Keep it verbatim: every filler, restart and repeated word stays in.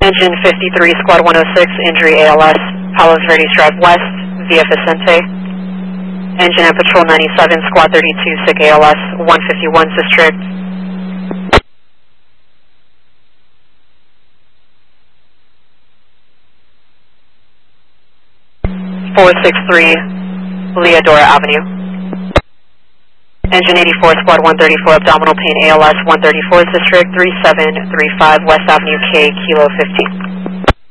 Engine fifty-three, Squad one oh six, injury A L S, Palos Verdes Drive West, via Vicente. Engine at Patrol ninety-seven, Squad thirty-two, sick A L S, one fifty-one District. four six three, Leodora Avenue. Engine eighty-four, Squad one thirty-four, abdominal pain A L S, one thirty-fourth District, three seven three five West Avenue K, Kilo fifteen.